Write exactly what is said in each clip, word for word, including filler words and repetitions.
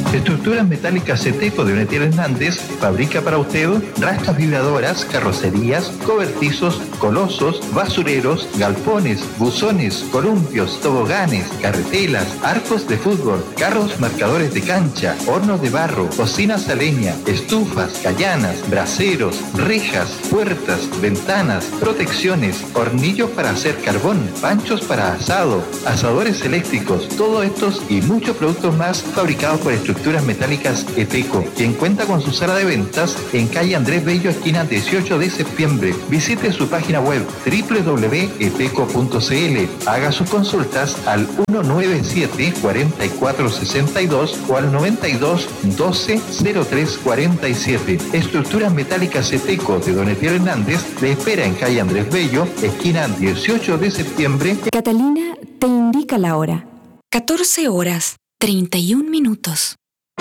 Estructuras Metálicas Seteco de Donetier Hernández fabrica para usted rastas vibradoras, carrocerías, cobertizos, colosos, basureros, galpones, buzones, columpios, toboganes, carretelas, arcos de fútbol, carros marcadores de cancha, hornos de barro, cocinas a leña, estufas, callanas, braseros, rejas, puertas, ventanas, protecciones, hornillos para hacer carbón, panchos para asado, asadores eléctricos, todos estos y muchos productos más fabricados por Estructuras Metálicas Eteco, quien cuenta con su sala de ventas en calle Andrés Bello, esquina dieciocho de septiembre. Visite su página web doble u doble u doble u punto eteco punto c l. Haga sus consultas al uno nueve siete, cuatro cuatro seis dos o al noventa y dos, doce, cero tres cuarenta y siete. Estructuras Metálicas Eteco de Donetier Hernández le espera en calle Andrés Bello, esquina dieciocho de septiembre. Catalina te indica la hora. catorce horas, treinta y un minutos.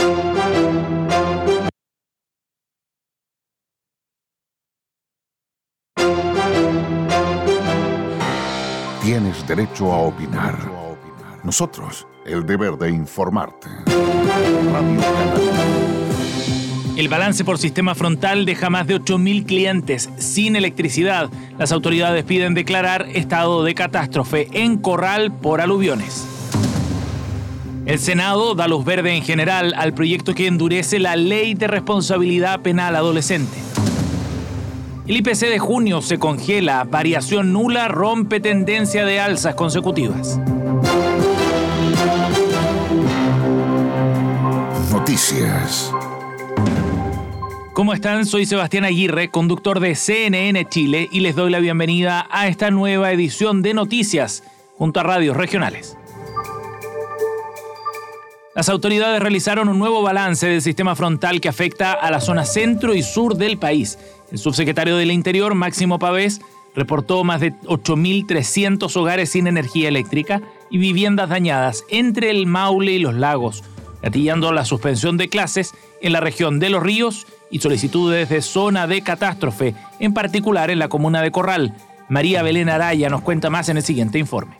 Tienes derecho a opinar. Nosotros, el deber de informarte. Radio Catalina. El balance por sistema frontal deja más de ocho mil clientes sin electricidad. Las autoridades piden declarar estado de catástrofe en Corral por aluviones. El Senado da luz verde en general al proyecto que endurece la ley de responsabilidad penal adolescente. El I P C de junio se congela, variación nula rompe tendencia de alzas consecutivas. Noticias. ¿Cómo están? Soy Sebastián Aguirre, conductor de C N N Chile, y les doy la bienvenida a esta nueva edición de Noticias junto a radios regionales. Las autoridades realizaron un nuevo balance del sistema frontal que afecta a la zona centro y sur del país. El subsecretario del Interior, Máximo Pavés, reportó más de ocho mil trescientos hogares sin energía eléctrica y viviendas dañadas entre el Maule y los Lagos, gatillando la suspensión de clases en la región de Los Ríos y solicitudes de zona de catástrofe, en particular en la comuna de Corral. María Belén Araya nos cuenta más en el siguiente informe.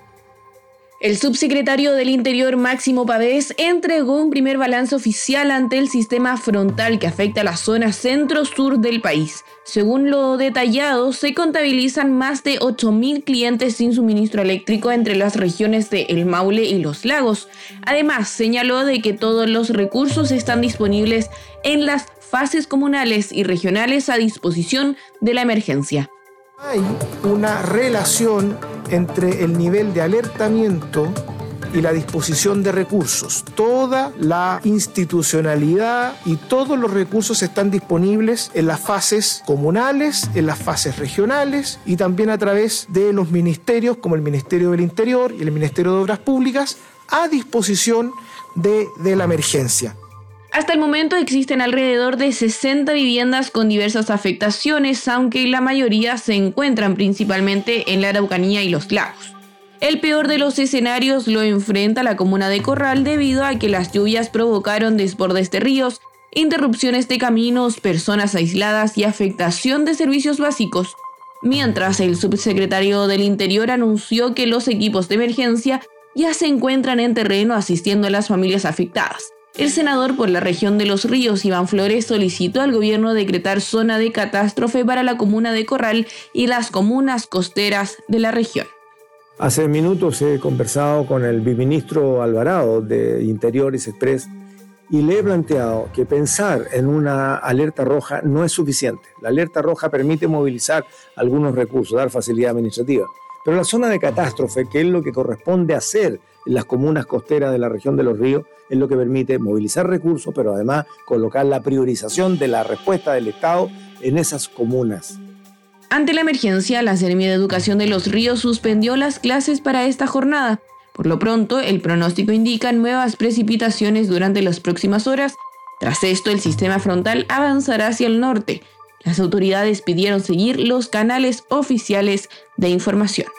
El subsecretario del Interior, Máximo Pavés, entregó un primer balance oficial ante el sistema frontal que afecta a la zona centro-sur del país. Según lo detallado, se contabilizan más de ocho mil clientes sin suministro eléctrico entre las regiones de El Maule y Los Lagos. Además, señaló de que todos los recursos están disponibles en las fases comunales y regionales a disposición de la emergencia. Hay una relación entre el nivel de alertamiento y la disposición de recursos. Toda la institucionalidad y todos los recursos están disponibles en las fases comunales, en las fases regionales y también a través de los ministerios como el Ministerio del Interior y el Ministerio de Obras Públicas a disposición de, de la emergencia. Hasta el momento existen alrededor de sesenta viviendas con diversas afectaciones, aunque la mayoría se encuentran principalmente en la Araucanía y los Lagos. El peor de los escenarios lo enfrenta la comuna de Corral debido a que las lluvias provocaron desbordes de ríos, interrupciones de caminos, personas aisladas y afectación de servicios básicos, mientras el subsecretario del Interior anunció que los equipos de emergencia ya se encuentran en terreno asistiendo a las familias afectadas. El senador por la región de Los Ríos, Iván Flores, solicitó al gobierno decretar zona de catástrofe para la comuna de Corral y las comunas costeras de la región. Hace minutos he conversado con el viceministro Alvarado de Interiores Express y le he planteado que pensar en una alerta roja no es suficiente. La alerta roja permite movilizar algunos recursos, dar facilidad administrativa. Pero la zona de catástrofe, que es lo que corresponde hacer en las comunas costeras de la región de Los Ríos, es lo que permite movilizar recursos, pero además colocar la priorización de la respuesta del Estado en esas comunas. Ante la emergencia, la Seremía de Educación de Los Ríos suspendió las clases para esta jornada. Por lo pronto, el pronóstico indica nuevas precipitaciones durante las próximas horas. Tras esto, el sistema frontal avanzará hacia el norte. Las autoridades pidieron seguir los canales oficiales de información.